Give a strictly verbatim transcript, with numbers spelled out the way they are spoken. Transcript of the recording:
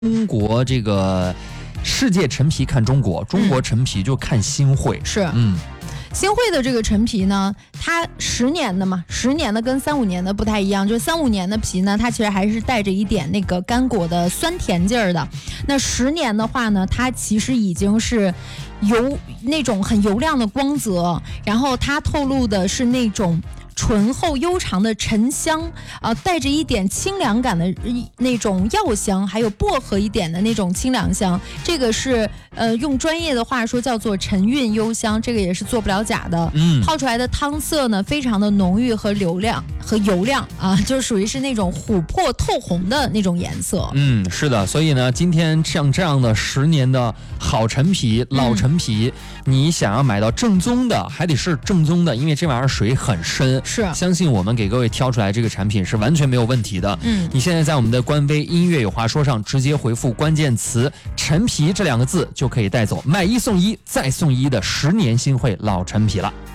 中国这个世界陈皮看中国，中国陈皮就看新会。 嗯、是， 嗯， 新会的这个陈皮呢，它十年的嘛，十年的跟三五年的不太一样，就是三五年的皮呢，它其实还是带着一点那个干果的酸甜劲儿的。那十年的话呢，它其实已经是油那种很油亮的光泽，然后它透露的是那种醇厚悠长的沉香，啊、呃，带着一点清凉感的那种药香，还有薄荷一点的那种清凉香。这个是呃，用专业的话说叫做沉韵幽香，这个也是做不了假的。 嗯， 泡出来的汤色呢，非常的浓郁和流亮和油亮啊，就属于是那种琥珀透红的那种颜色。 嗯，是的，所以呢，今天像这样的十年的好陈皮、老陈皮，嗯、你想要买到正宗的，还得是正宗的，因为这玩意儿水很深。 是， 相信我们给各位挑出来这个产品是完全没有问题的。 嗯， 你现在在我们的官微音乐有话说上直接回复关键词陈皮这两个字，就可以带走买一送一再送一的十年新会老陈皮了。